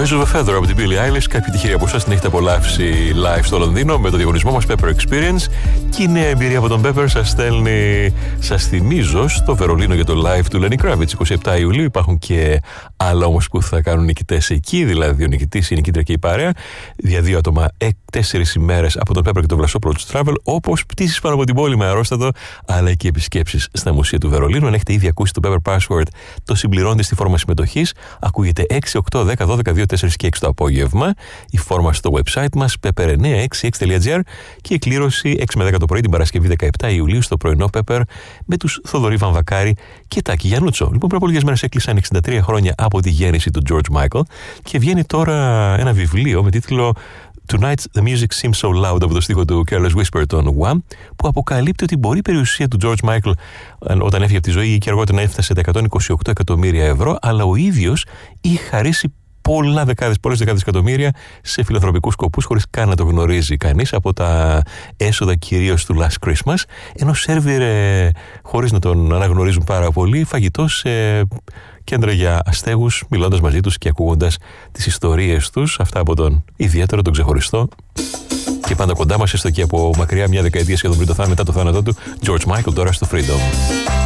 of a Feather από την Billie Eilish. Κάποιοι τυχεροί από εσάς την έχετε απολαύσει live στο Λονδίνο με το διαγωνισμό μας Pepper Experience. Και η νέα εμπειρία από τον Pepper σας στέλνει, σας θυμίζω, στο Βερολίνο για το live του Lenny Kravitz 27 Ιουλίου. Υπάρχουν και άλλα όμως που θα κάνουν νικητές εκεί, δηλαδή ο νικητής, η νικήτρια και η παρέα. Για 2 άτομα 4 ημέρες από τον Pepper και τον Βρασόπουλο Travel, όπως πτήσεις πάνω από την πόλη με αερόστατο, αλλά και επισκέψεις στα μουσεία του Βερολίνου. Αν έχετε ήδη ακούσει το Pepper Password, το συμπληρώνετε στη φόρμα συμμετοχής. Ακούγεται 6, 8, 10, 12, 2, 4 και 6 το απόγευμα. Η φόρμα στο website μας pepper966.gr και η κλήρωση 6 με 10 το πρωί την Παρασκευή 17 Ιουλίου στο πρωινό Pepper με τους Θοδωρή Βαμβακάρη και Τάκη Γιαννούτσο. Λοιπόν, πριν από λίγες μέρες έκλεισαν 63 χρόνια από τη γέννηση του George Michael και βγαίνει τώρα ένα βιβλίο με τίτλο Tonight the Music Seems So Loud από το στίχο του Careless Whisper των Wham, που αποκαλύπτει ότι μπορεί η περιουσία του George Michael όταν έφυγε από τη ζωή και αργότερα να έφτασε τα 128 εκατομμύρια ευρώ, αλλά ο ίδιος είχε χαρίσει πολλές δεκάδες εκατομμύρια σε φιλανθρωπικούς σκοπούς χωρίς καν να το γνωρίζει κανείς, από τα έσοδα κυρίως του Last Christmas, ενώ σέρβιρε, χωρίς να τον αναγνωρίζουν πάρα πολύ, φαγητό σε κέντρα για αστέγους, μιλώντας μαζί τους και ακούγοντας τις ιστορίες τους, αυτά από τον ιδιαίτερο, τον ξεχωριστό και πάντα κοντά μας, έστω και από μακριά, μια δεκαετία σχεδόν μετά το θάνατό του, George Michael, τώρα στο Freedom.